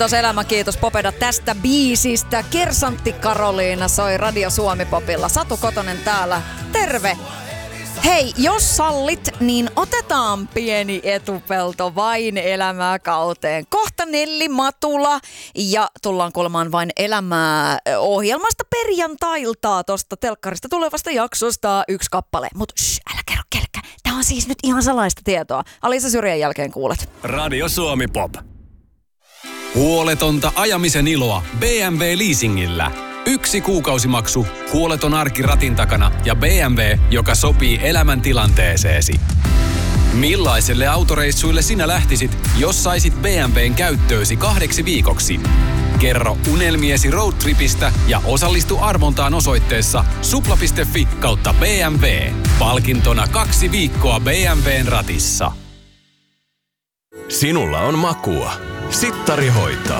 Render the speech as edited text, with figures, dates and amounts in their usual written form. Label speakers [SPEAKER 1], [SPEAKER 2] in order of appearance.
[SPEAKER 1] Elämä, kiitos Popeda tästä biisistä. Kersantti Karoliina soi Radio Suomi-popilla. Satu Kotonen täällä. Terve! Hei, jos sallit, niin otetaan pieni etupelto vain elämää kauteen. Kohta Nelli Matula ja tullaan kuulemaan vain elämää ohjelmasta perjantailta tosta telkkarista tulevasta jaksosta 1 kappale. Mut älä kerro kellekään. Tää on siis nyt ihan salaista tietoa. Alisa Syrjän jälkeen kuulet.
[SPEAKER 2] Radio Suomi Pop. Huoletonta ajamisen iloa BMW Leasingillä. 1 kuukausimaksu, huoleton arki ratin takana ja BMW, joka sopii elämäntilanteeseesi. Millaiselle autoreissuille sinä lähtisit, jos saisit BMWn käyttöösi 2 viikoksi? Kerro unelmiesi roadtripistä ja osallistu arvontaan osoitteessa supla.fi/BMW. Palkintona 2 viikkoa BMWn ratissa.
[SPEAKER 3] Sinulla on makua. Sittari hoitaa.